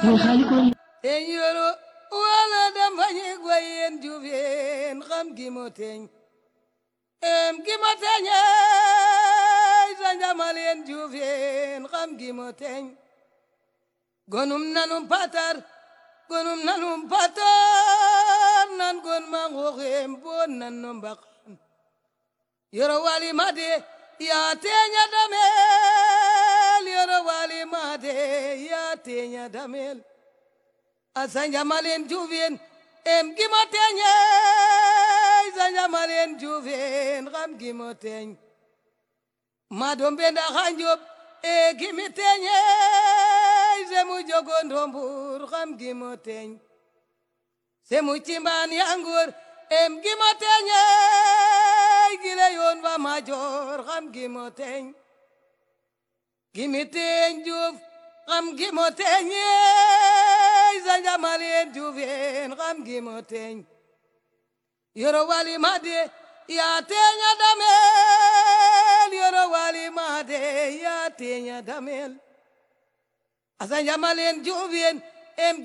en yoro wala dem fañi gwayen juvien xam gi mo teñ em gi mo teñe sanjamalien juvien xam gi mo teñ gonum nanum patar nan gon mangoxem bon nan no mbaxan yoro wali made ya teña damel yoro wali made ya teña damel asanjamalen juvien em gi mo teñe sanjamalen juvien xam gi mo teñ madom benda xanjob e gi mi teñe semu jogo ndombur xam gi mo teñ semu cimban yangur em gi mo teñe gile yon wa major xam gi mo teñ gi mi teñ juf xam gi mo teñe sanjamalien juvien xam gi mo teñ yoro wali made ya teña damel yoro wali made ya teña damel asanjamalien juvien em